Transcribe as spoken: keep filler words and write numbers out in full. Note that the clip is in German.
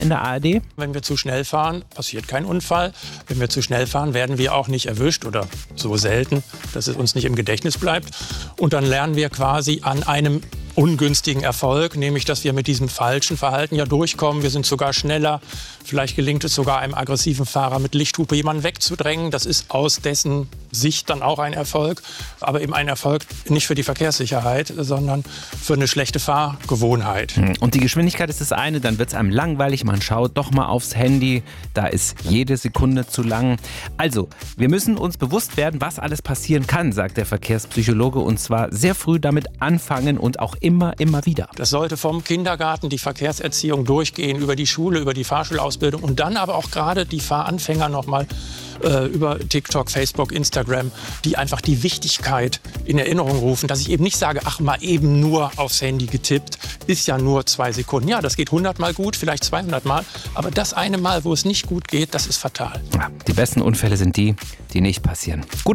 in der A R D? Wenn wir zu schnell fahren, passiert kein Unfall. Wenn wir zu schnell fahren, werden wir auch nicht erwischt oder so selten, dass es uns nicht im Gedächtnis bleibt. Und dann lernen wir quasi an einem ungünstigen Erfolg, nämlich dass wir mit diesem falschen Verhalten ja durchkommen. Wir sind sogar schneller. Vielleicht gelingt es sogar einem aggressiven Fahrer mit Lichthupe jemanden wegzudrängen. Das ist aus dessen Sicht dann auch ein Erfolg. Aber eben ein Erfolg nicht für die Verkehrssicherheit, sondern für eine schlechte Fahrgewohnheit. Und die Geschwindigkeit ist das eine, dann wird es einem langweilig. Man schaut doch mal aufs Handy. Da ist jede Sekunde zu lang. Also, wir müssen uns bewusst werden, was alles passieren kann, sagt der Verkehrspsychologe. Und zwar sehr früh damit anfangen und auch immer, immer wieder. Das sollte vom Kindergarten die Verkehrserziehung durchgehen, über die Schule, über die Fahrschulausbildung und dann aber auch gerade die Fahranfänger nochmal äh, über TikTok, Facebook, Instagram, die einfach die Wichtigkeit in Erinnerung rufen, dass ich eben nicht sage, ach, mal eben nur aufs Handy getippt, ist ja nur zwei Sekunden. Ja, das geht hundert Mal gut, vielleicht zweihundert Mal, aber das eine Mal, wo es nicht gut geht, das ist fatal. Ja, die besten Unfälle sind die, die nicht passieren. Gut.